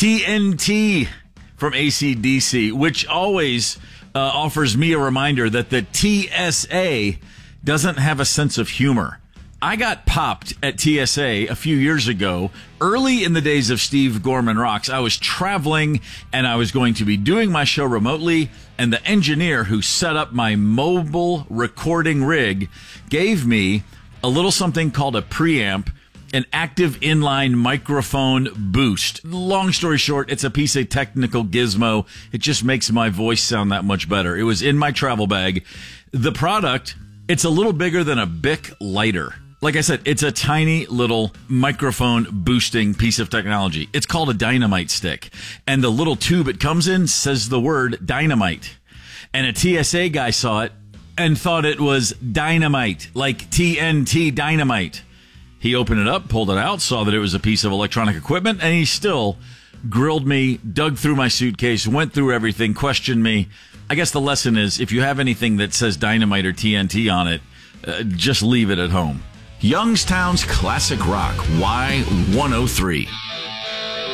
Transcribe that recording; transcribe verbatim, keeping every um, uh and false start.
T N T from A C D C, which always uh, offers me a reminder that the T S A doesn't have a sense of humor. I got popped at T S A a few years ago, early in the days of Steve Gorman Rocks. I was traveling and I was going to be doing my show remotely, and the engineer who set up my mobile recording rig gave me a little something called a preamp, an active inline microphone boost. Long story short, it's a piece of technical gizmo. It just makes my voice sound that much better. It was in my travel bag. The product, it's a little bigger than a Bic lighter. Like I said, it's a tiny little microphone boosting piece of technology. It's called a dynamite stick. And the little tube it comes in says the word dynamite. And a T S A guy saw it and thought it was dynamite, like T N T dynamite. He opened it up, pulled it out, saw that it was a piece of electronic equipment, and he still grilled me, dug through my suitcase, went through everything, questioned me. I guess the lesson is, if you have anything that says dynamite or T N T on it, uh, just leave it at home. Youngstown's Classic Rock, Y one oh three.